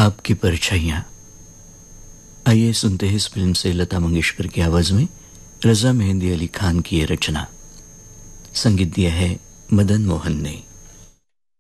आपकी परछाइयाँ। आइए सुनते हैं इस फिल्म से लता मंगेशकर की आवाज़ में रज़ा मेहंदी अली खान की ये रचना। संगीत दिया है मदन मोहन ने।